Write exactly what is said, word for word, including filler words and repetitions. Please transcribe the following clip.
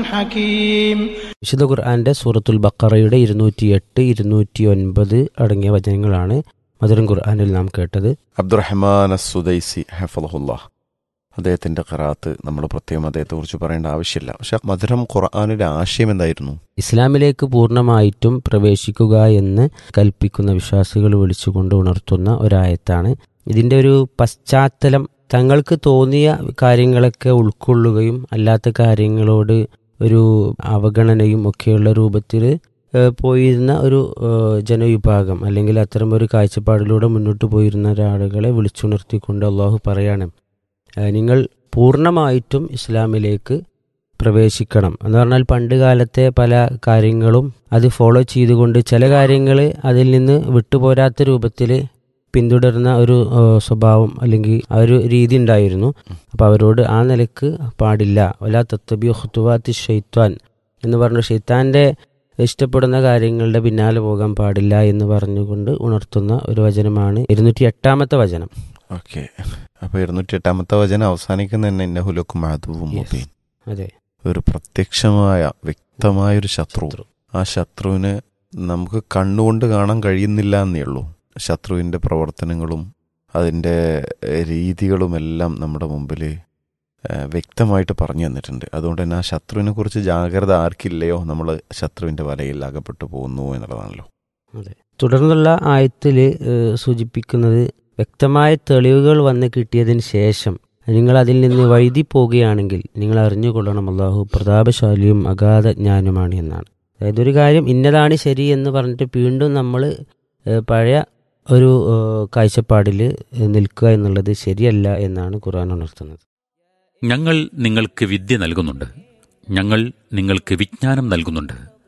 حكيم. വിശുദ്ധ ഖുർആന്റെ സൂറത്തുൽ ബഖറയുടെ ഇരുന്നൂറ്റി എട്ട് ഇരുന്നൂറ്റി ഒൻപത് അടങ്ങിയ വചനങ്ങളാണ് മധുരം ഖുർആനിൽ നാം കേട്ടത്. അബ്ദുറഹ്മാൻ അസ്സുദൈസി ഹഫളഹുല്ലാഹ് അദ്ദേഹത്തിന്റെ ഖിറാഅത്ത് നമ്മൾ പ്രത്യേകം അദ്ദേഹത്തെ കുറിച്ച് പറയേണ്ട ആവശ്യമില്ല. പക്ഷെ മധുരം ഖുർആനിന്റെ ആശയം എന്തായിരുന്നു? ഇസ്ലാമിലേക്ക് പൂർണ്ണമായിട്ടും പ്രവേശിക്കുക എന്ന് കൽപ്പിക്കുന്ന വിശ്വാസികൾ വിളിച്ചുകൊണ്ട് ഉണർത്തുന്ന ഒരായത്താണ്. ഇതിന്റെ ഒരു പശ്ചാത്തലം തങ്ങൾക്ക് തോന്നിയ കാര്യങ്ങളൊക്കെ ഉൾക്കൊള്ളുകയും അല്ലാത്ത കാര്യങ്ങളോട് ഒരു അവഗണനയും ഒക്കെയുള്ള രൂപത്തിൽ പോയിരുന്ന ഒരു ജനവിഭാഗം അല്ലെങ്കിൽ അത്തരമൊരു കാഴ്ചപ്പാടിലൂടെ മുന്നോട്ട് പോയിരുന്ന ഒരാളുകളെ വിളിച്ചുണർത്തിക്കൊണ്ട് അള്ളാഹു പറയാണ്, നിങ്ങൾ പൂർണ്ണമായിട്ടും ഇസ്ലാമിലേക്ക് പ്രവേശിക്കണം എന്ന് പറഞ്ഞാൽ പണ്ട് കാലത്തെ പല കാര്യങ്ങളും അത് ഫോളോ ചെയ്തുകൊണ്ട് ചില കാര്യങ്ങൾ അതിൽ നിന്ന് വിട്ടുപോരാത്ത രൂപത്തിൽ പിന്തുടരുന്ന ഒരു സ്വഭാവം അല്ലെങ്കിൽ ആ ഒരു രീതി ഉണ്ടായിരുന്നു. അപ്പോൾ അവരോട് ആ നിലക്ക് പാടില്ല. വലാ തത്തബിഉ ഖുതുവാത്തി ശൈത്വാൻ എന്ന് പറഞ്ഞ ഷെയ്ത്താൻ്റെ ഇഷ്ടപ്പെടുന്ന കാര്യങ്ങളുടെ പിന്നാലെ പോകാൻ പാടില്ല എന്ന് പറഞ്ഞുകൊണ്ട് ഉണർത്തുന്ന ഒരു വചനമാണ് ഇരുന്നൂറ്റി എട്ടാമത്തെ വചനം. ഓക്കെ, അപ്പോൾ ഇരുന്നൂറ്റി എട്ടാമത്തെ വചനം അവസാനിക്കുന്ന തന്നെ ഇന്നഹുലക്കും അദുവ്വും മുബീൻ. അതെ, ഒരു പ്രത്യക്ഷമായ വ്യക്തമായൊരു ശത്രു. ആ ശത്രുവിന് നമുക്ക് കണ്ണുകൊണ്ട് കാണാൻ കഴിയുന്നില്ല എന്നേ ഉള്ളൂ. ശത്രുവിൻ്റെ പ്രവർത്തനങ്ങളും അതിൻ്റെ രീതികളുമെല്ലാം നമ്മുടെ മുമ്പിൽ വ്യക്തമായിട്ട് പറഞ്ഞു തന്നിട്ടുണ്ട്. അതുകൊണ്ട് തന്നെ ആ ശത്രുവിനെ കുറിച്ച് ജാഗ്രത ആർക്കില്ലയോ നമ്മൾ ശത്രുവിൻ്റെ വലയിൽ അകപ്പെട്ടു പോകുന്നു എന്നുള്ളതാണല്ലോ. അതെ, തുടർന്നുള്ള ആയത്തിൽ സൂചിപ്പിക്കുന്നത് വ്യക്തമായ തെളിവുകൾ വന്ന് കിട്ടിയതിന് ശേഷം നിങ്ങൾ അതിൽ നിന്ന് വഴുതി പോവുകയാണെങ്കിൽ നിങ്ങൾ അറിഞ്ഞുകൊള്ളണം അല്ലാഹു പ്രതാപശാലിയും അഗാധ ജ്ഞാനുമാണ് എന്നാണ്. അതായത് ഒരു കാര്യം ഇന്നതാണ് ശരി എന്ന് പറഞ്ഞിട്ട് വീണ്ടും നമ്മൾ പഴയ ഒരു കാഴ്ചപ്പാടിൽ നിൽക്കുക എന്നുള്ളത് ശരിയല്ല എന്നാണ് ഖുർആൻ ഉണർത്തുന്നത്. ഞങ്ങൾ നിങ്ങൾക്ക് വിദ്യ നൽകുന്നുണ്ട്, ഞങ്ങൾ നിങ്ങൾക്ക് വിജ്ഞാനം നൽകുന്നുണ്ട്.